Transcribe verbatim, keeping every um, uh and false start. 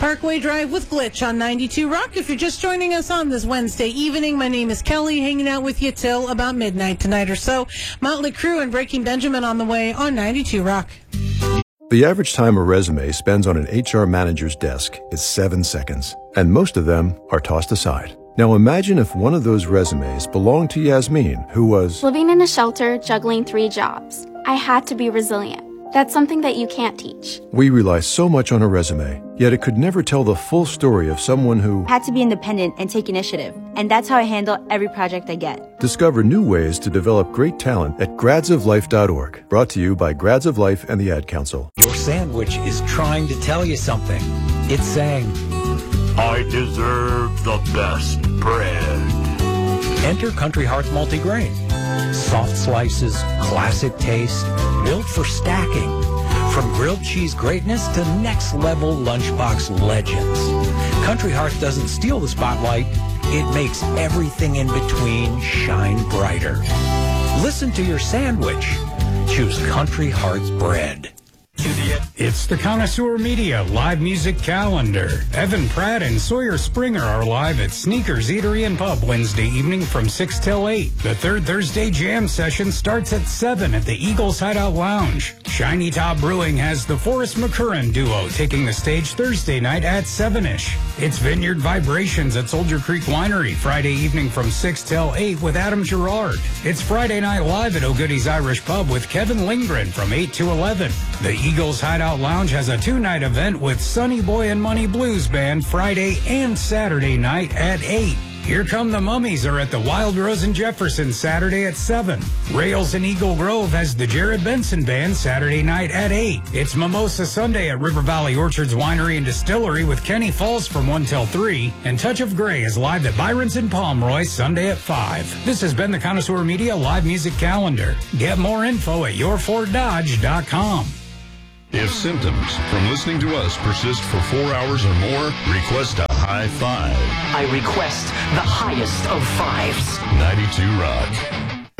Parkway Drive with Glitch on ninety-two Rock. If you're just joining us on this Wednesday evening, my name is Kelly, hanging out with you till about midnight tonight or so. Motley Crue and Breaking Benjamin on the way on ninety-two Rock. The average time a resume spends on an H R manager's desk is seven seconds, and most of them are tossed aside. Now imagine if one of those resumes belonged to Yasmin, who was living in a shelter, juggling three jobs. I had to be resilient. That's something that you can't teach. We rely so much on a resume, yet it could never tell the full story of someone who had to be independent and take initiative. And that's how I handle every project I get. Discover new ways to develop great talent at grads of life dot org. Brought to you by Grads of Life and the Ad Council. Your sandwich is trying to tell you something. It's saying, I deserve the best bread. Enter Country Hearts Multigrain. Soft slices, classic taste, built for stacking. From grilled cheese greatness to next level lunchbox legends. Country Hearts doesn't steal the spotlight. It makes everything in between shine brighter. Listen to your sandwich. Choose Country Hearts bread. It's the Connoisseur Media live music calendar. Evan Pratt and Sawyer Springer are live at Sneakers Eatery and Pub Wednesday evening from six till eight. The third Thursday jam session starts at seven at the Eagles Hideout Lounge. Shiny Top Brewing has the Forrest McCurran duo taking the stage Thursday night at seven-ish. It's Vineyard Vibrations at Soldier Creek Winery Friday evening from six till eight with Adam Gerard. It's Friday Night Live at O'Goodie's Irish Pub with Kevin Lindgren from eight to eleven. The Eagles Hideout Lounge has a two-night event with Sonny Boy and Money Blues Band Friday and Saturday night at eight. Here Come the Mummies are at the Wild Rose and Jefferson Saturday at seven. Rails in Eagle Grove has the Jared Benson Band Saturday night at eight. It's Mimosa Sunday at River Valley Orchards Winery and Distillery with Kenny Falls from one till three. And Touch of Grey is live at Byron's in Pomeroy Sunday at five. This has been the Connoisseur Media live music calendar. Get more info at your ford dodge dot com. If symptoms from listening to us persist for four hours or more, request a high five. I request the highest of fives. ninety-two Rock.